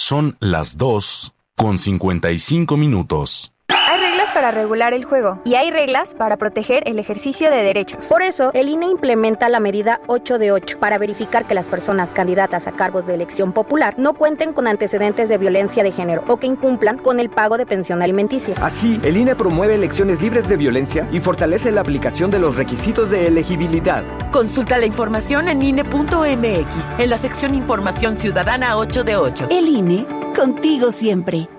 Son las 2:55. Hay reglas para regular el juego y hay reglas para proteger el ejercicio de derechos. Por eso, el INE implementa la medida 8 de 8 para verificar que las personas candidatas a cargos de elección popular no cuenten con antecedentes de violencia de género o que incumplan con el pago de pensión alimenticia. Así, el INE promueve elecciones libres de violencia y fortalece la aplicación de los requisitos de elegibilidad. Consulta la información en INE.mx, en la sección Información Ciudadana 8 de 8. El INE, contigo siempre.